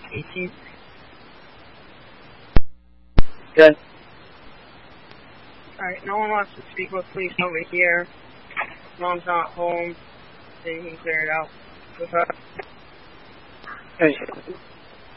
18th. Good. Alright, no one wants to speak with police over here. Mom's not home, so you can clear it out with her. Hey.